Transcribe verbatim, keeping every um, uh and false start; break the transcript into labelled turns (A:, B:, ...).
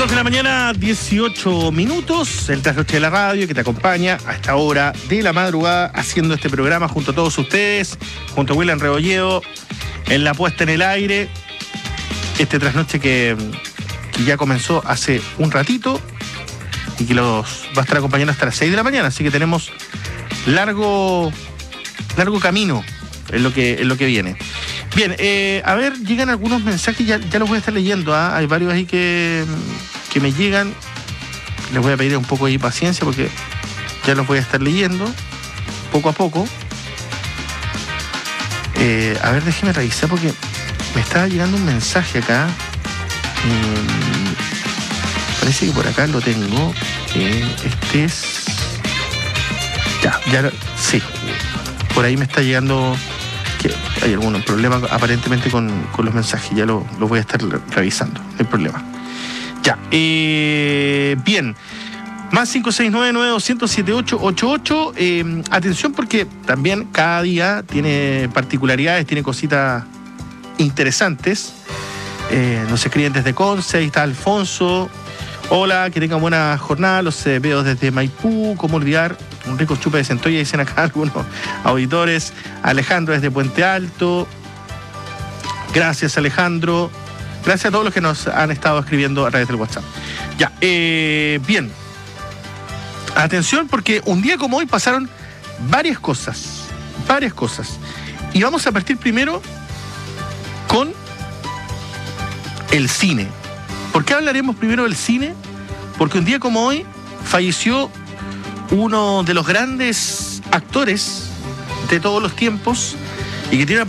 A: dos de la mañana, dieciocho minutos, el trasnoche de la radio que te acompaña a esta hora de la madrugada haciendo este programa junto a todos ustedes, junto a William Rebolledo, en la puesta en el aire. Este trasnoche que, que ya comenzó hace un ratito y que los va a estar acompañando hasta las seis de la mañana, así que tenemos largo, largo camino en lo que, en lo que viene. Bien, eh, a ver, llegan algunos mensajes, ya, ya los voy a estar leyendo, ¿eh? Hay varios ahí que, que me llegan. Les voy a pedir un poco de paciencia porque ya los voy a estar leyendo poco a poco. Eh, a ver, déjeme revisar porque me estaba llegando un mensaje acá. Eh, parece que por acá lo tengo. Eh, este es... Ya, ya lo... Sí. Por ahí me está llegando... que hay algún problema aparentemente con, con los mensajes, ya lo, lo voy a estar revisando, no hay problema. Ya, eh, bien, más cinco seis nueve, nueve dos cero, siete ocho ocho ocho, eh, atención porque también cada día tiene particularidades, tiene cositas interesantes. Eh, nos escriben desde Conce, ahí está Alfonso. Hola, que tengan buena jornada, los eh, veo desde Maipú, cómo olvidar un rico chupe de centolla, dicen acá algunos auditores. Alejandro desde Puente Alto. Gracias, Alejandro. Gracias a todos los que nos han estado escribiendo a través del WhatsApp. Ya, eh, bien. Atención, porque un día como hoy pasaron varias cosas. Varias cosas. Y vamos a partir primero con el cine. ¿Por qué hablaremos primero del cine? Porque un día como hoy falleció uno de los grandes actores de todos los tiempos y que tiene una